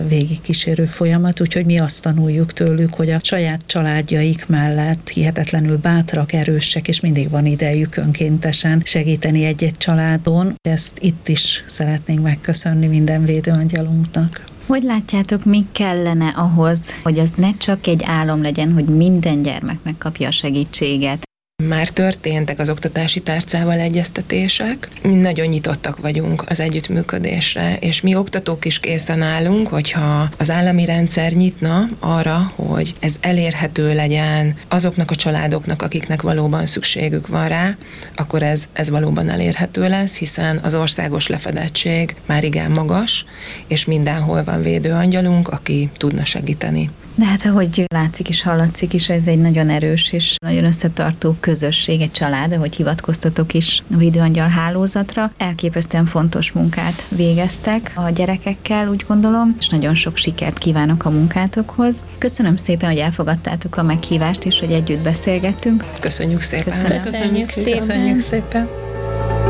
végigkísérő folyamat, úgyhogy mi azt tanuljuk tőlük, hogy a saját családjaik mellett hihetetlenül bátrak, erősek, és mindig van idejük önkéntesen segíteni egy-egy családon. Ezt itt is szeretnénk megköszönni minden védőangyalunknak. Hogy látjátok, mi kellene ahhoz, hogy az ne csak egy álom legyen, hogy minden gyermek megkapja a segítséget? Már történtek az oktatási tárcával egyeztetések, mi nagyon nyitottak vagyunk az együttműködésre, és mi oktatók is készen állunk, hogyha az állami rendszer nyitna arra, hogy ez elérhető legyen azoknak a családoknak, akiknek valóban szükségük van rá, akkor ez valóban elérhető lesz, hiszen az országos lefedettség már igen magas, és mindenhol van védőangyalunk, aki tudna segíteni. De hát ahogy látszik is, hallatszik is, ez egy nagyon erős és nagyon összetartó közösség, egy család, ahogy hivatkoztatok is a Védőangyal hálózatra. Elképesztően fontos munkát végeztek a gyerekekkel, úgy gondolom, és nagyon sok sikert kívánok a munkátokhoz. Köszönöm szépen, hogy elfogadtátok a meghívást, és hogy együtt beszélgettünk. Köszönjük szépen! Köszönjük szépen! Köszönjük szépen!